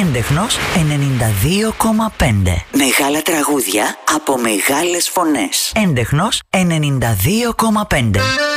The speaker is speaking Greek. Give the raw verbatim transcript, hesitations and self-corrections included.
Έντεχνος ενενήντα δύο κόμμα πέντε. Μεγάλα τραγούδια από μεγάλες φωνές. Έντεχνος ενενήντα δύο κόμμα πέντε.